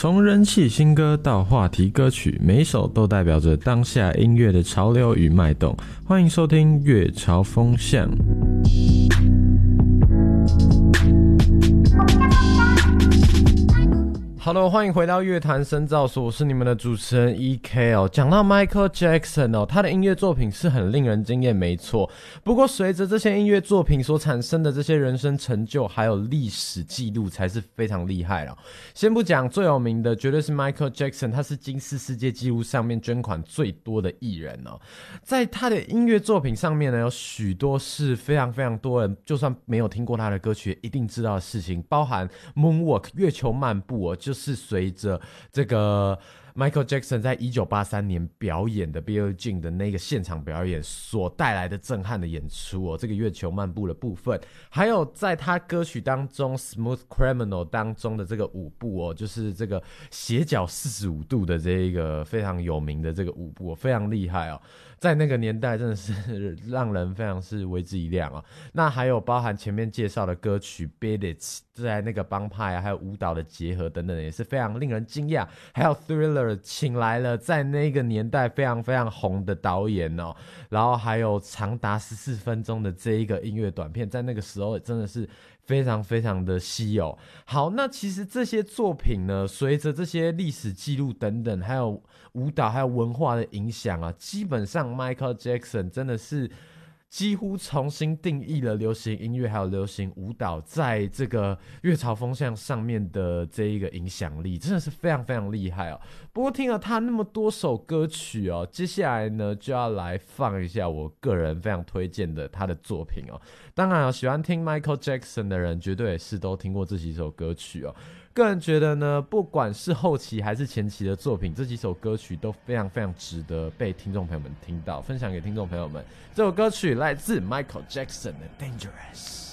从人气新歌到话题歌曲，每一首都代表着当下音乐的潮流与脉动。欢迎收听乐潮风向。Hello， 欢迎回到乐坛深造所，我是你们的主持人 EK 哦。讲到 Michael Jackson 哦，他的音乐作品是很令人惊艳，没错。不过随着这些音乐作品所产生的这些人生成就，还有历史记录，才是非常厉害了。先不讲最有名的，绝对是 Michael Jackson， 他是金氏世界纪录上面捐款最多的艺人哦。在他的音乐作品上面呢，有许多是非常非常多人，就算没有听过他的歌曲，也一定知道的事情，包含 Moonwalk 月球漫步哦，就是随着这个 Michael Jackson 在1983年表演的 Billie Jean 的那个现场表演所带来的震撼的演出哦，这个月球漫步的部分，还有在他歌曲当中 Smooth Criminal 当中的这个舞步哦，就是这个斜角45度的这一个非常有名的这个舞步哦，非常厉害哦。在那个年代真的是让人非常是为之一亮啊！那还有包含前面介绍的歌曲 Beat It， 在那个帮派啊，还有舞蹈的结合等等，也是非常令人惊讶。还有 Thriller 请来了在那个年代非常非常红的导演哦，然后还有长达14分钟的这一个音乐短片，在那个时候真的是非常非常的稀有。好，那其实这些作品呢，随着这些历史记录等等，还有舞蹈还有文化的影响啊，基本上 Michael Jackson 真的是几乎重新定义了流行音乐还有流行舞蹈在这个乐潮风向上面的这一个影响力，真的是非常非常厉害哦。不过听了他那么多首歌曲哦，接下来呢就要来放一下我个人非常推荐的他的作品哦。当然喜欢听 Michael Jackson 的人绝对也是都听过这几首歌曲哦。个人觉得呢，不管是后期还是前期的作品，这几首歌曲都非常非常值得被听众朋友们听到，分享给听众朋友们。这首歌曲来自 Michael Jackson 的 Dangerous。